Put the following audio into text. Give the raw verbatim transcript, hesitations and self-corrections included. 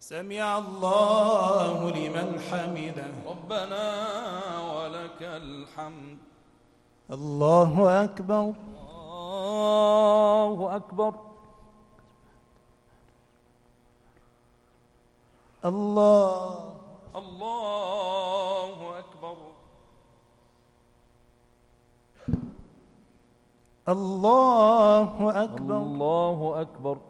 سمع الله لمن حمده. ربنا ولك الحمد. الله أكبر. الله أكبر. الله الله أكبر. الله أكبر. الله أكبر.